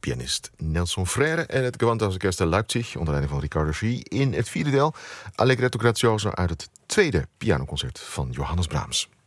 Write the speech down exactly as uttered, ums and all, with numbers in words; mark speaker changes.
Speaker 1: pianist Nelson Freire en het Gewandhausorchester Leipzig onder leiding van Riccardo Schie in het vierde deel Allegretto Grazioso uit het tweede pianoconcert van Johannes Brahms.